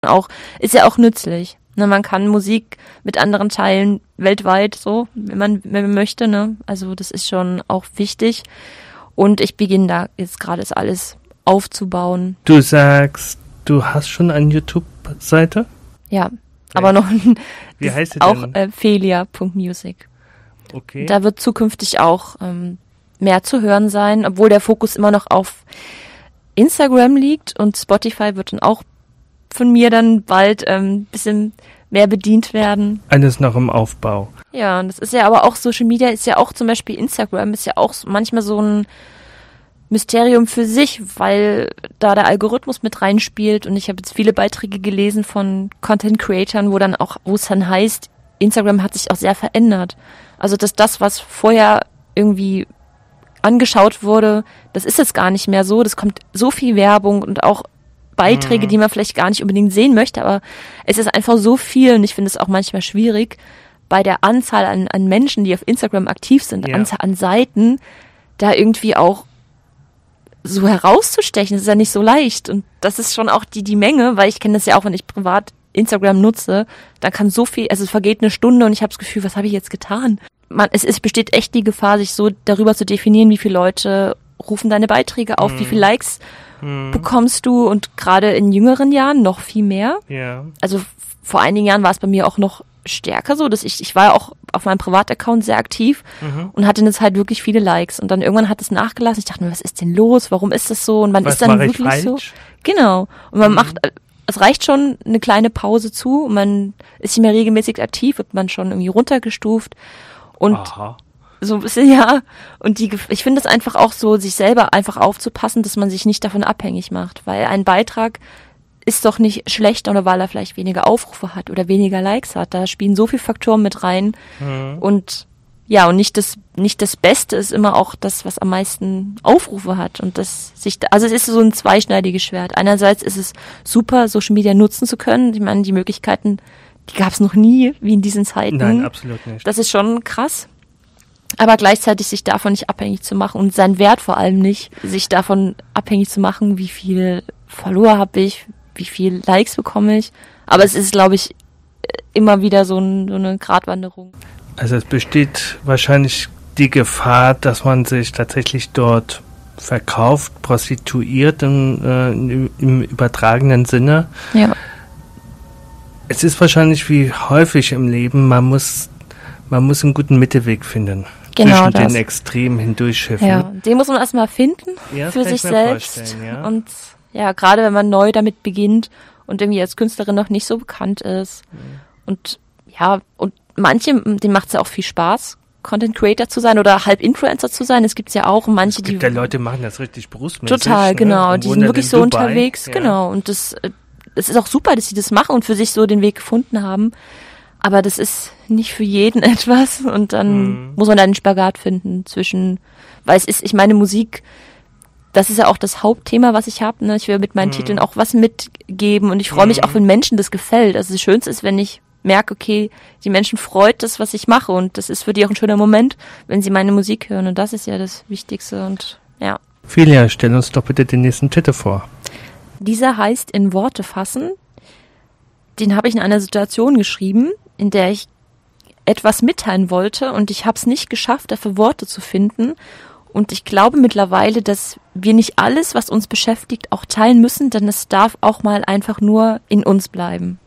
Auch, ist ja auch nützlich. Ne, man kann Musik mit anderen teilen, weltweit so, wenn man möchte, ne? Also das ist schon auch wichtig. Und ich beginne da jetzt gerade das alles aufzubauen. Du sagst, du hast schon eine YouTube-Seite? Ja, aber noch wie heißt sie auch denn? Felia.music. Okay. Da wird zukünftig auch mehr zu hören sein, obwohl der Fokus immer noch auf Instagram liegt und Spotify wird dann auch von mir dann bald bisschen mehr bedient werden. Eines noch im Aufbau. Ja, und das ist ja aber auch Social Media, ist ja auch zum Beispiel Instagram, ist ja auch manchmal so ein Mysterium für sich, weil da der Algorithmus mit reinspielt und ich habe jetzt viele Beiträge gelesen von Content-Creatern, wo es dann heißt, Instagram hat sich auch sehr verändert. Also dass das, was vorher irgendwie angeschaut wurde, das ist jetzt gar nicht mehr so, das kommt so viel Werbung und auch Beiträge, die man vielleicht gar nicht unbedingt sehen möchte, aber es ist einfach so viel und ich finde es auch manchmal schwierig, bei der Anzahl an Menschen, die auf Instagram aktiv sind, Anzahl an Seiten, da irgendwie auch so herauszustechen. Das ist ja nicht so leicht und das ist schon auch die Menge, weil ich kenne das ja auch, wenn ich privat Instagram nutze, da kann so viel, also es vergeht eine Stunde und ich habe das Gefühl, was habe ich jetzt getan? Es besteht echt die Gefahr, sich so darüber zu definieren, wie viele Leute rufen deine Beiträge auf, wie viele Likes bekommst du und gerade in jüngeren Jahren noch viel mehr. Ja. Also vor einigen Jahren war es bei mir auch noch stärker so, dass ich war ja auch auf meinem Privataccount sehr aktiv und hatte jetzt halt wirklich viele Likes und dann irgendwann hat es nachgelassen. Ich dachte mir, was ist denn los? Warum ist das so? Und man ist dann wirklich so. Genau. Und man macht, es reicht schon eine kleine Pause zu und man ist nicht mehr regelmäßig aktiv, wird man schon irgendwie runtergestuft und so ein bisschen, ja. Und ich finde es einfach auch so, sich selber einfach aufzupassen, dass man sich nicht davon abhängig macht, weil ein Beitrag ist doch nicht schlecht, oder weil er vielleicht weniger Aufrufe hat oder weniger Likes hat. Da spielen so viele Faktoren mit rein. Und ja, und nicht das Beste ist immer auch das, was am meisten Aufrufe hat. Und also es ist so ein zweischneidiges Schwert. Einerseits ist es super, Social Media nutzen zu können. Ich meine, die Möglichkeiten, die gab es noch nie, wie in diesen Zeiten. Nein, absolut nicht. Das ist schon krass. Aber gleichzeitig sich davon nicht abhängig zu machen und seinen Wert vor allem nicht, sich davon abhängig zu machen, wie viel Follower habe ich, wie viel Likes bekomme ich. Aber es ist, glaube ich, immer wieder so eine Gratwanderung. Also es besteht wahrscheinlich die Gefahr, dass man sich tatsächlich dort verkauft, prostituiert im übertragenen Sinne. Ja. Es ist wahrscheinlich wie häufig im Leben, man muss einen guten Mittelweg finden. Genau zwischen den Extremen hindurchschiffen. Ja, den muss man erstmal finden für sich selbst. Ja. Und ja, gerade wenn man neu damit beginnt und irgendwie als Künstlerin noch nicht so bekannt ist. Und ja, und denen macht es ja auch viel Spaß, Content Creator zu sein oder halb Influencer zu sein. Es gibt's ja auch manche, die Leute machen das richtig berufsmäßig. Total, genau. Die sind wirklich so Dubai, unterwegs, genau. Und es ist auch super, dass sie das machen und für sich so den Weg gefunden haben. Aber das ist nicht für jeden etwas und dann muss man da einen Spagat finden weil ich meine Musik, das ist ja auch das Hauptthema, was ich habe. Ne? Ich will mit meinen Titeln auch was mitgeben und ich freue mich auch, wenn Menschen das gefällt. Also das Schönste ist, wenn ich merke, okay, die Menschen freut das, was ich mache und das ist für die auch ein schöner Moment, wenn sie meine Musik hören und das ist ja das Wichtigste und ja. Felia, stell uns doch bitte den nächsten Titel vor. Dieser heißt In Worte fassen. Den habe ich in einer Situation geschrieben, in der ich etwas mitteilen wollte und ich habe es nicht geschafft, dafür Worte zu finden. Und ich glaube mittlerweile, dass wir nicht alles, was uns beschäftigt, auch teilen müssen, denn es darf auch mal einfach nur in uns bleiben.